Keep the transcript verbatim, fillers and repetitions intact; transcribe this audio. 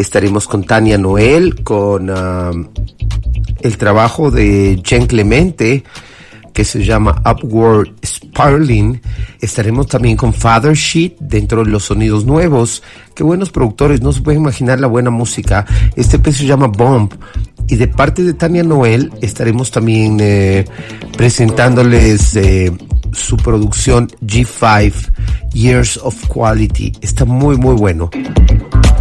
estaremos con Tania Noel, con uh, el trabajo de Jen Clemente, que se llama Upward Spiraling. Estaremos también con Father Sheet dentro de los sonidos nuevos. Qué buenos productores, no se pueden imaginar la buena música. Este pez se llama Bump. Y de parte de Tania Noel estaremos también eh, presentándoles eh, su producción G cinco, Years of Quality. Está muy muy bueno.